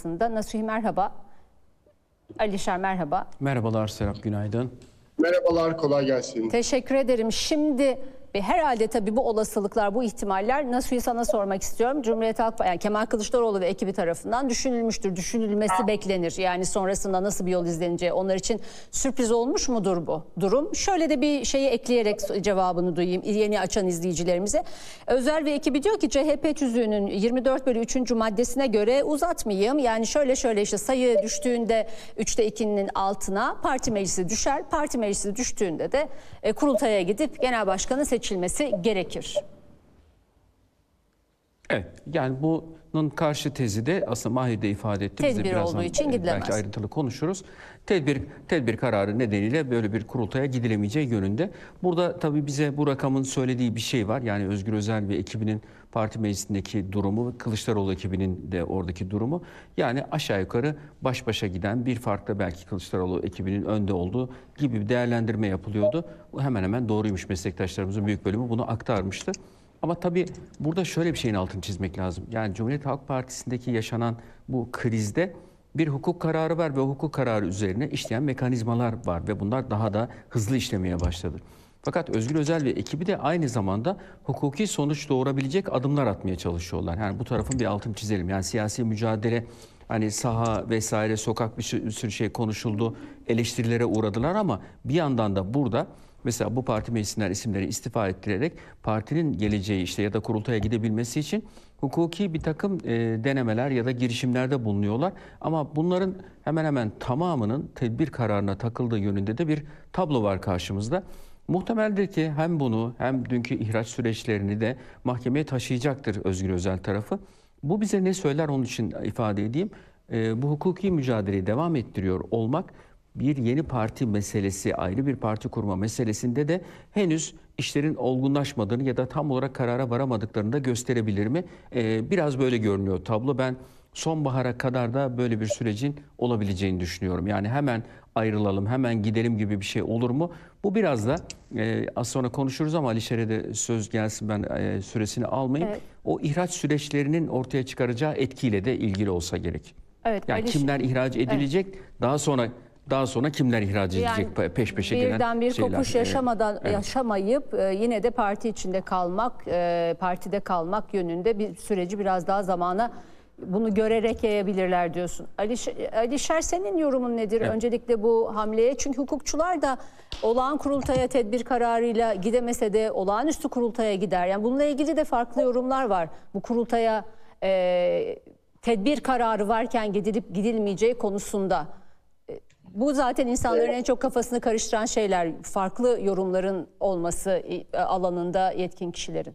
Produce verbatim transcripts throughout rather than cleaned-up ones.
aslında. Nasuhi merhaba. Alişer merhaba. Merhabalar Serap, günaydın. Merhabalar, kolay gelsin. Teşekkür ederim. Şimdi ve herhalde tabii bu olasılıklar, bu ihtimaller Nasuhi sana sormak istiyorum. Cumhuriyet Halk Partisi, yani Kemal Kılıçdaroğlu ve ekibi tarafından düşünülmüştür, düşünülmesi beklenir. Yani sonrasında nasıl bir yol izleneceği onlar için sürpriz olmuş mudur bu durum? Şöyle de bir şeyi ekleyerek cevabını duyayım yeni açan izleyicilerimize. Özel ve ekibi diyor ki C H P tüzüğünün yirmi dört bölü üçüncü maddesine göre uzatmayayım. Yani şöyle şöyle işte sayı düştüğünde üçte ikinin altına parti meclisi düşer. Parti meclisi düştüğünde de e, kurultaya gidip genel başkanın seçilmesi gerekir. Evet, yani bunun karşı tezi de aslında Mahir de ifade etti. Tedbir Biz de birazdan olduğu için gidilemez. belki ayrıntılı konuşuruz. Tedbir tedbir kararı nedeniyle böyle bir kurultaya gidilemeyeceği yönünde. Burada tabii bize bu rakamın söylediği bir şey var. Yani Özgür Özel ve ekibinin parti meclisindeki durumu ve Kılıçdaroğlu ekibinin de oradaki durumu. Yani aşağı yukarı baş başa giden, bir farkla belki Kılıçdaroğlu ekibinin önde olduğu gibi bir değerlendirme yapılıyordu. Bu hemen hemen doğruymuş, meslektaşlarımızın büyük bölümü bunu aktarmıştı. Ama tabii burada şöyle bir şeyin altını çizmek lazım. Yani Cumhuriyet Halk Partisi'ndeki yaşanan bu krizde bir hukuk kararı var ve o hukuk kararı üzerine işleyen mekanizmalar var ve bunlar daha da hızlı işlemeye başladı. Fakat Özgür Özel ve ekibi de aynı zamanda hukuki sonuç doğurabilecek adımlar atmaya çalışıyorlar. Yani bu tarafın bir altını çizelim. Yani siyasi mücadele, hani saha vesaire, sokak bir sürü şey konuşuldu, eleştirilere uğradılar ama bir yandan da burada mesela bu parti meclisinden isimleri istifa ettirerek partinin geleceği işte ya da kurultaya gidebilmesi için hukuki bir takım e, denemeler ya da girişimlerde bulunuyorlar. Ama bunların hemen hemen tamamının tedbir kararına takıldığı yönünde de bir tablo var karşımızda. Muhtemeldir ki hem bunu hem dünkü ihraç süreçlerini de mahkemeye taşıyacaktır Özgür Özel tarafı. Bu bize ne söyler onun için ifade edeyim. E, bu hukuki mücadeleyi devam ettiriyor olmak bir yeni parti meselesi, ayrı bir parti kurma meselesinde de henüz işlerin olgunlaşmadığını ya da tam olarak karara varamadıklarını da gösterebilir mi? Ee, biraz böyle görünüyor tablo. Ben sonbahara kadar da böyle bir sürecin olabileceğini düşünüyorum. Yani hemen ayrılalım, hemen gidelim gibi bir şey olur mu? Bu biraz da e, az sonra konuşuruz ama Alişer'e de söz gelsin, ben e, süresini almayayım. Evet. O ihraç süreçlerinin ortaya çıkaracağı etkiyle de ilgili olsa gerek. Evet, yani Alişer, kimler ihraç edilecek, evet. daha sonra Daha sonra kimler ihraç edecek, yani peş peşe gelen birden bir şeyler. kopuş yaşamadan evet. yaşamayıp yine de parti içinde kalmak, partide kalmak yönünde bir süreci biraz daha zamana bunu görerek yayabilirler diyorsun. Alişer, Alişer senin yorumun nedir? Evet. Öncelikle bu hamleye, çünkü hukukçular da olağan kurultaya tedbir kararıyla gidemese de olağanüstü kurultaya gider. Yani bununla ilgili de farklı yorumlar var. Bu kurultaya e, tedbir kararı varken gidilip gidilmeyeceği konusunda. Bu zaten insanların en çok kafasını karıştıran şeyler. Farklı yorumların olması alanında yetkin kişilerin.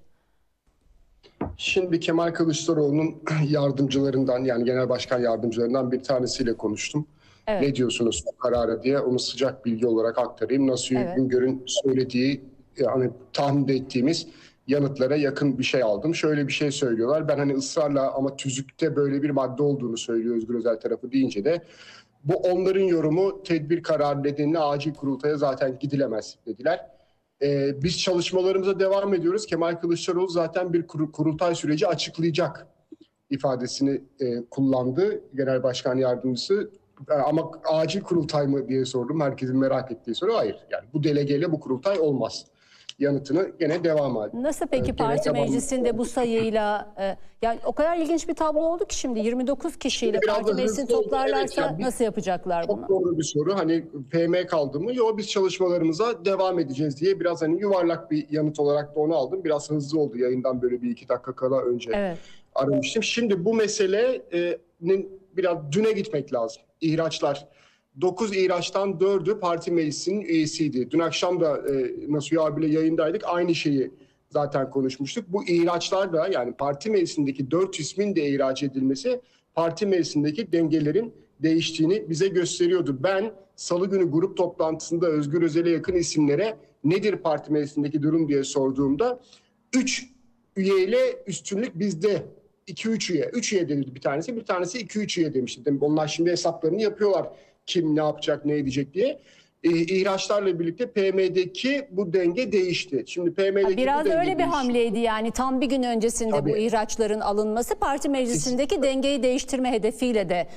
Şimdi Kemal Kılıçdaroğlu'nun yardımcılarından, yani genel başkan yardımcılarından bir tanesiyle konuştum. Evet. Ne diyorsunuz bu karara diye, onu sıcak bilgi olarak aktarayım. Nasuhi evet. Güngör'ün söylediği, yani tahmin ettiğimiz yanıtlara yakın bir şey aldım. Şöyle bir şey söylüyorlar. Ben hani ısrarla ama tüzükte böyle bir madde olduğunu söylüyor Özgür Özel tarafı deyince de, bu onların yorumu, tedbir kararı nedeniyle acil kurultaya zaten gidilemez dediler. Ee, biz çalışmalarımıza devam ediyoruz. Kemal Kılıçdaroğlu zaten bir kur, kurultay süreci açıklayacak ifadesini e, kullandı Genel Başkan Yardımcısı. E, ama acil kurultay mı diye sordum. Herkesin merak ettiği soru, hayır. Yani bu delegeyle bu kurultay olmaz yanıtını gene devam ediyor. Nasıl peki ee, parti meclisinde bu sayıyla, e, yani o kadar ilginç bir tablo oldu ki şimdi yirmi dokuz kişiyle parti meclisini toplarlarsa evet, yani nasıl yapacaklar bunu? Çok doğru bir soru. Hani P M kaldı mı? Yok, biz çalışmalarımıza devam edeceğiz diye biraz hani yuvarlak bir yanıt olarak da onu aldım. Biraz hızlı oldu, yayından böyle bir iki dakika kala önce evet. aramıştım. Şimdi bu meselenin biraz düne gitmek lazım. İhraçlar. dokuz ihraçtan dördü parti meclisinin üyesiydi. Dün akşam da e, Nasuhi abiyle yayındaydık. Aynı şeyi zaten konuşmuştuk. Bu ihraçlar da, yani parti meclisindeki dört ismin de ihraç edilmesi parti meclisindeki dengelerin değiştiğini bize gösteriyordu. Ben salı günü grup toplantısında Özgür Özel'e yakın isimlere nedir parti meclisindeki durum diye sorduğumda üç üyeyle üstünlük bizde. iki üç üye. üç üye dedi bir tanesi. Bir tanesi iki üç üye demişti. Onlar şimdi hesaplarını yapıyorlar. Kim ne yapacak, ne edecek diye. E, ihraçlarla birlikte P M'deki bu denge değişti. Şimdi P M'deki biraz bu denge öyle bir değişti. hamleydi yani, tam bir gün öncesinde Tabii. bu ihraçların alınması parti meclisindeki Kesinlikle. dengeyi değiştirme hedefiyle de